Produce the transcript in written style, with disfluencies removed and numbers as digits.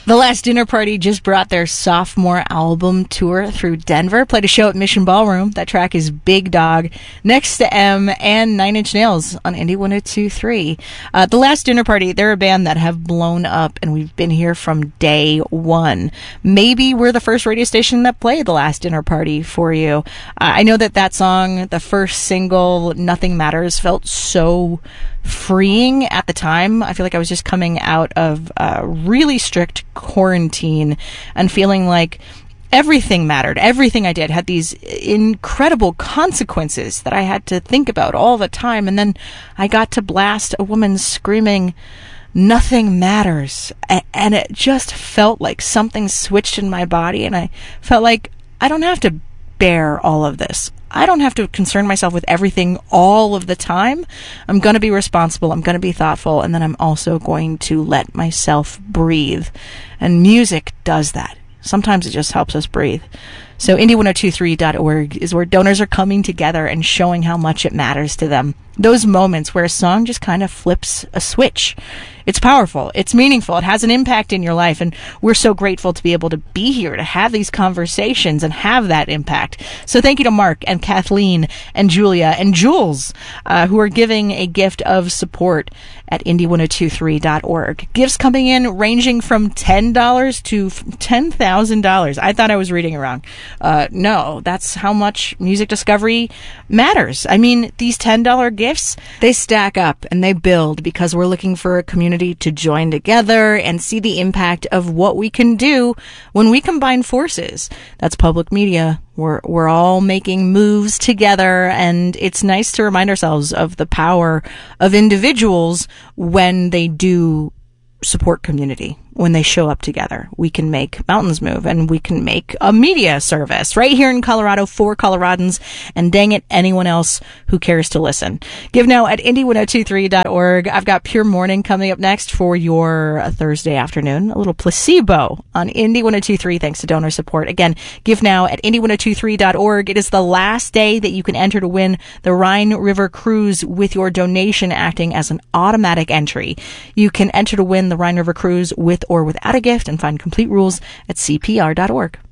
The Last Dinner Party just brought their sophomore album tour through Denver, played a show at Mission Ballroom. That track is Big Dog, Next to M, and Nine Inch Nails on Indie 102.3. The Last Dinner Party, they're a band that have blown up, and we've been here from day one. Maybe we're the first radio station that played The Last Dinner Party for you. I know that song, the first single, Nothing Matters, felt so freeing at the time. I feel like I was just coming out of a really strict quarantine and feeling like everything mattered. Everything I did had these incredible consequences that I had to think about all the time. And then I got to blast a woman screaming, "Nothing matters." And it just felt like something switched in my body. And I felt like I don't have to bear all of this. I don't have to concern myself with everything all of the time. I'm going to be responsible. I'm going to be thoughtful. And then I'm also going to let myself breathe. And music does that. Sometimes it just helps us breathe. So indie1023.org is where donors are coming together and showing how much it matters to them. Those moments where a song just kind of flips a switch. It's powerful. It's meaningful. It has an impact in your life. And we're so grateful to be able to be here, to have these conversations and have that impact. So thank you to Mark and Kathleen and Julia and Jules, who are giving a gift of support at indie1023.org. Gifts coming in ranging from $10 to $10,000. I thought I was reading it wrong. No, that's how much music discovery matters. I mean, these $10 gifts, they stack up and they build because we're looking for a community to join together and see the impact of what we can do when we combine forces. That's public media. We're all making moves together, and it's nice to remind ourselves of the power of individuals when they do support community. When they show up together, we can make mountains move, and we can make a media service right here in Colorado for Coloradans, and dang it, anyone else who cares to listen. Give now at indie1023.org. I've got Pure Morning coming up next for your Thursday afternoon. A little placebo on Indie 1023 thanks to donor support. Again, give now at indie1023.org. It is the last day that you can enter to win the Rhine River Cruise with your donation acting as an automatic entry. You can enter to win the Rhine River Cruise with or without a gift, and find complete rules at cpr.org.